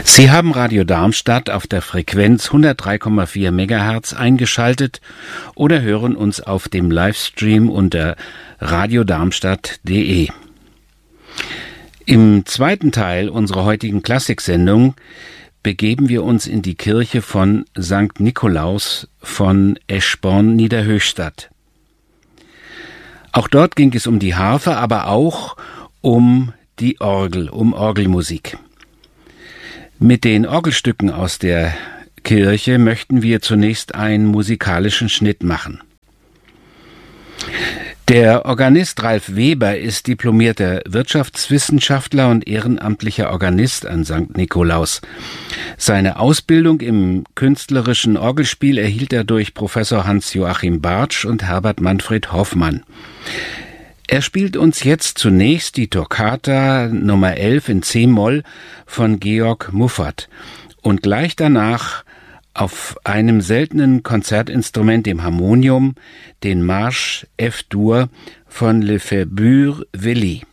Sie haben Radio Darmstadt auf der Frequenz 103,4 MHz eingeschaltet oder hören uns auf dem Livestream unter radiodarmstadt.de. Im zweiten Teil unserer heutigen Klassiksendung begeben wir uns in die Kirche von St. Nikolaus von Eschborn-Niederhöchstadt. Auch dort ging es um die Harfe, aber auch um die Orgel, um Orgelmusik. Mit den Orgelstücken aus der Kirche möchten wir zunächst einen musikalischen Schnitt machen. Der Organist Ralf Weber ist diplomierter Wirtschaftswissenschaftler und ehrenamtlicher Organist an St. Nikolaus. Seine Ausbildung im künstlerischen Orgelspiel erhielt er durch Professor Hans-Joachim Bartsch und Herbert Manfred Hoffmann. Er spielt uns jetzt zunächst die Toccata Nummer 11 in C-Moll von Georg Muffat und gleich danach auf einem seltenen Konzertinstrument, dem Harmonium, den Marsch F-Dur von Lefebvre Willy.